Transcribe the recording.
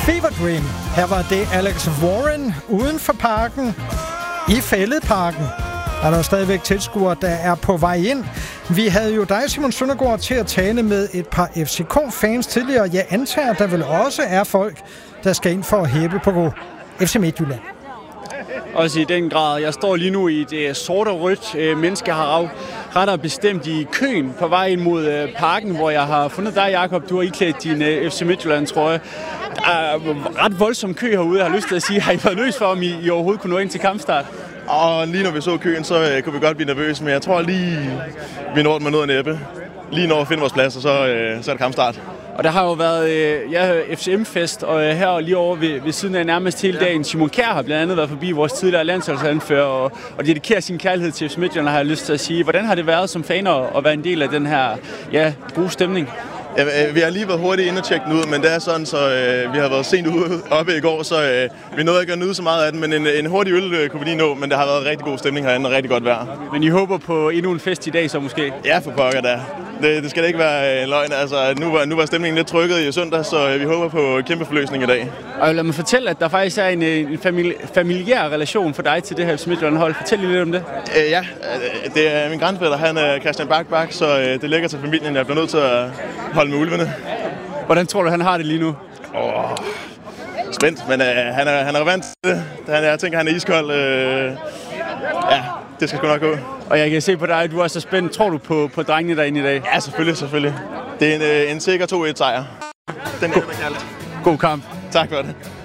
Fever Dream. Her var det Alex Warren uden for parken. I Fælledparken er der stadigvæk tilskuere, der er på vej ind. Vi havde jo dig, Simon Søndergaard, til at tale med et par FCK-fans tidligere. Jeg antager, der vel også er folk, der skal ind for at hæppe på FC Midtjylland. Også i den grad. Jeg står lige nu i et sort og rødt menneskehav, rettere bestemt i køen på vej ind mod parken, hvor jeg har fundet dig, Jakob. Du har iklædt din FC Midtjylland-trøje. Der er ret voldsom kø herude, jeg har lyst til at sige. Har I været nervøs for, om I overhovedet kunne nå ind til kampstart? Og lige når vi så køen, så kunne vi godt blive nervøse, men jeg tror lige, vi når med noget næppe. Lige når vi finder vores plads, og så er det kampstart. Og der har jo været FCM-fest, og her lige over ved siden af nærmest hele dagen. Simon Kjær har blandt andet været forbi, vores tidligere landsholdsanfører, og dedikerer sin kærlighed til FC Midtjylland, har jeg lyst til at sige. Hvordan har det været som fan at være en del af den her gode stemning? Ja, vi har lige været hurtigt inde og tjekke den ud, men det er sådan, så vi har været sent ude oppe i går, så vi nåede ikke at nyde så meget af den, men en hurtig øl kunne vi lige nå, men det har været rigtig god stemning herinde og rigtig godt vejr. Men I håber på endnu en fest i dag så måske? Ja, for pokker da. Det skal da ikke være en løgn. Altså, nu var stemningen lidt trykket i søndag, så vi håber på kæmpe forløsning i dag. Og lad mig fortælle, at der faktisk er en familiær relation for dig til det her FC Midtjylland-hold. Fortæl lige lidt om det. Ja, det er min grandfætter, han er Christian Bak, så det ligger til familien. Jeg bliver nødt til at holde med ulvene. Hvordan tror du, han har det lige nu? Spændt, men han er vant til det. Jeg tænker, han er iskold. Ja, det skal sgu nok gå. Og jeg kan se på dig, at du er så spændt. Tror du på drengene derinde i dag? Ja, selvfølgelig. Det er en sikker 2-1 sejr. Den går der kaldt. God kamp. Tak for det.